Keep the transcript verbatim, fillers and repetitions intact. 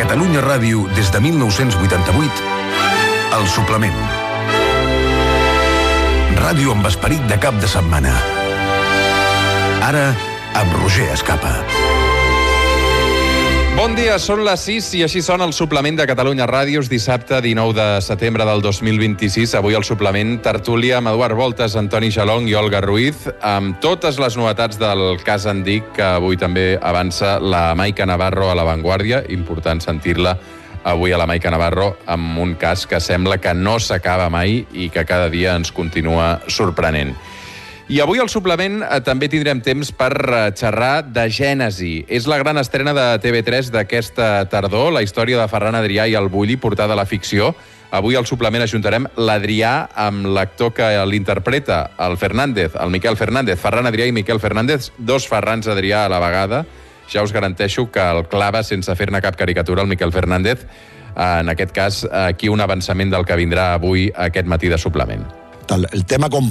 Catalunya Ràdio des de mil nou-cents vuitanta-vuit, El Suplement. Ràdio amb esperit de cap de setmana. Ara, amb Roger Escapa. Bon dia, són les sis i així sona el suplement de Catalunya Ràdio, dissabte dinou de setembre del dos mil vint-i-sis. Avui el suplement tertúlia amb Eduard Voltes, Antoni Jalong i Olga Ruiz, amb totes les novetats del cas Andic, que avui també avança la Maica Navarro a La Vanguardia. Important sentir-la avui a la Maica Navarro amb un cas que sembla que no s'acaba mai i que cada dia ens continua sorprenent. I avui al suplement eh, també tindrem temps per eh, xerrar de Gènesi. És la gran estrena de T V tres d'aquesta tardor, la història de Ferran Adrià i el Bulli portada a la ficció. Avui al suplement ajuntarem l'Adrià amb l'actor que l'interpreta, el Fernández, el Miquel Fernández. Ferran Adrià i Miquel Fernández, dos Ferrans Adrià a la vegada. Ja us garanteixo que el clava sense fer-ne cap caricatura, el Miquel Fernández. En aquest cas, aquí un avançament del que vindrà avui aquest matí de suplement. El tema com